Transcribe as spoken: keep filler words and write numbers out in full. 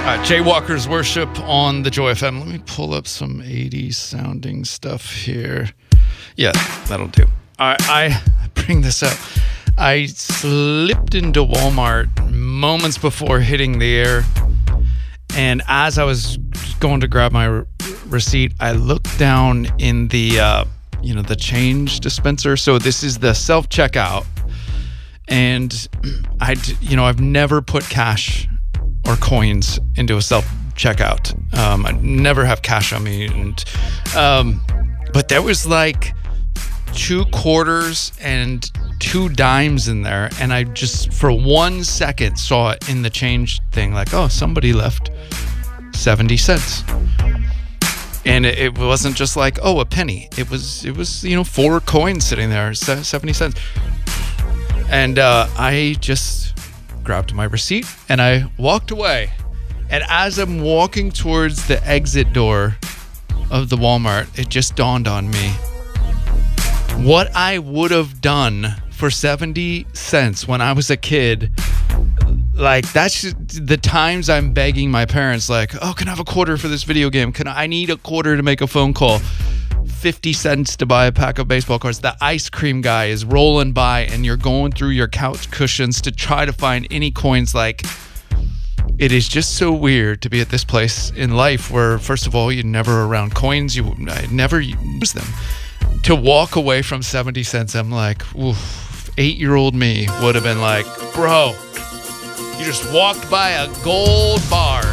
Uh, Jaywalkers Worship on the Joy F M. Let me pull up some eighties sounding stuff here. Yeah, that'll do. I, I bring this up. I slipped into Walmart moments before hitting the air, and as I was going to grab my re- receipt, I looked down in the uh, you know the change dispenser. So this is the self checkout, and I you know I've never put cash or coins into a self-checkout. Um, I never have cash on me. and um, But there was like two quarters and two dimes in there. And I just, for one second, saw it in the change thing. Like, oh, somebody left seventy cents. And it, it wasn't just like, oh, a penny. It was, it was you know, four coins sitting there, seventy cents. And uh, I just grabbed my receipt and I walked away. And as I'm walking towards the exit door of the Walmart, it just dawned on me what I would have done for seventy cents when I was a kid. Like, that's just the times I'm begging my parents, like, oh, can I have a quarter for this video game? Can I, I need a quarter to make a phone call. fifty cents to buy a pack of baseball cards. The ice cream guy is rolling by and you're going through your couch cushions to try to find any coins. Like, it is just so weird to be at this place in life where, first of all, you're never around coins. You I never use them. To walk away from seventy cents, I'm like, oof, eight-year-old me would have been like, bro, you just walked by a gold bar.